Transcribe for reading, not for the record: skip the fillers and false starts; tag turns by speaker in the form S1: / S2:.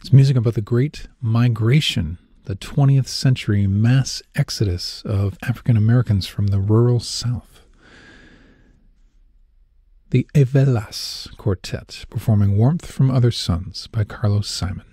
S1: It's music about the Great Migration, the 20th century mass exodus of African Americans from the rural South. The Evelas Quartet, performing Warmth from Other Suns by Carlos Simon.